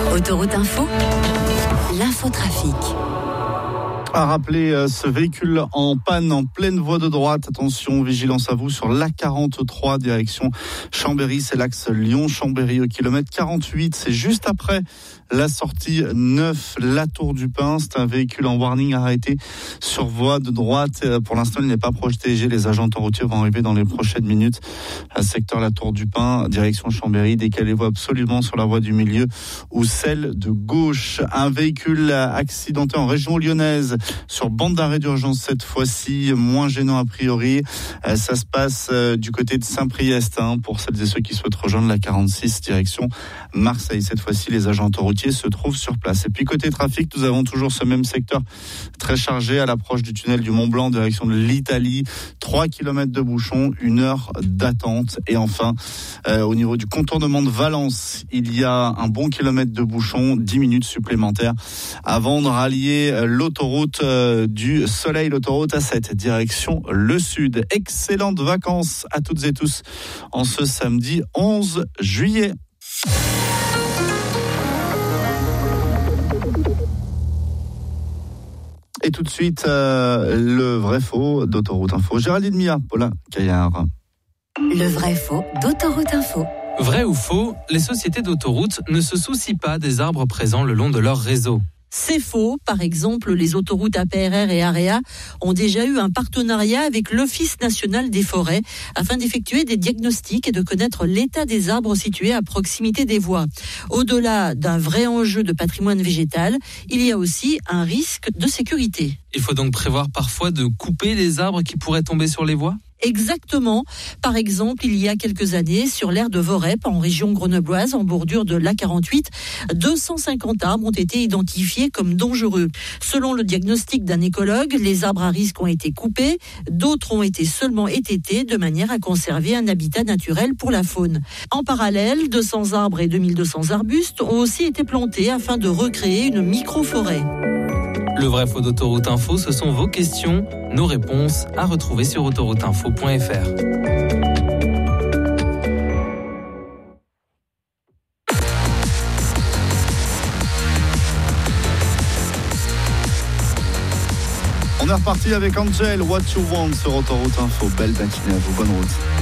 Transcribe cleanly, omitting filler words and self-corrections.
Autoroute Info, l'infotrafic. À rappeler ce véhicule en panne en pleine voie de droite. Attention, vigilance à vous sur l'A43 direction Chambéry. C'est l'axe Lyon-Chambéry au kilomètre 48. C'est juste après la sortie 9, la Tour du Pin. C'est un véhicule en warning arrêté sur voie de droite. Pour l'instant, il n'est pas protégé. Les agents routiers vont arriver dans les prochaines minutes. À secteur la Tour du Pin, direction Chambéry. Décalez-vous absolument sur la voie du milieu ou celle de gauche. Un véhicule accidenté en région lyonnaise sur bande d'arrêt d'urgence cette fois-ci, moins gênant a priori. Ça se passe du côté de Saint-Priest pour celles et ceux qui souhaitent rejoindre la 46 direction Marseille. Cette fois-ci, les agents routiers se trouvent sur place. Et puis côté trafic, nous avons toujours ce même secteur très chargé à l'approche du tunnel du Mont-Blanc, direction de l'Italie. 3 km de bouchons, 1 heure d'attente. Et enfin, au niveau du contournement de Valence, il y a un bon kilomètre de bouchons, 10 minutes supplémentaires avant de rallier l'autoroute du Soleil, l'autoroute A7, direction le sud. Excellentes vacances à toutes et tous en ce samedi 11 juillet. Et tout de suite, le vrai-faux d'Autoroute Info. Géraldine Mia, Paulin Caillard. Le vrai-faux d'Autoroute Info. Vrai ou faux, les sociétés d'autoroutes ne se soucient pas des arbres présents le long de leur réseau. C'est faux. Par exemple, les autoroutes APRR et AREA ont déjà eu un partenariat avec l'Office national des forêts afin d'effectuer des diagnostics et de connaître l'état des arbres situés à proximité des voies. Au-delà d'un vrai enjeu de patrimoine végétal, il y a aussi un risque de sécurité. Il faut donc prévoir parfois de couper les arbres qui pourraient tomber sur les voies ? Exactement. Par exemple, il y a quelques années, sur l'aire de Vorep, en région grenobloise, en bordure de l'A48, 250 arbres ont été identifiés comme dangereux. Selon le diagnostic d'un écologue, les arbres à risque ont été coupés, d'autres ont été seulement étêtés de manière à conserver un habitat naturel pour la faune. En parallèle, 200 arbres et 2200 arbustes ont aussi été plantés afin de recréer une micro-forêt. Le vrai-faux d'Autoroute Info, ce sont vos questions, nos réponses à retrouver sur autorouteinfo.fr. On est reparti avec Angel, What You Want sur Autoroute Info. Belle matinée à vous, bonne route.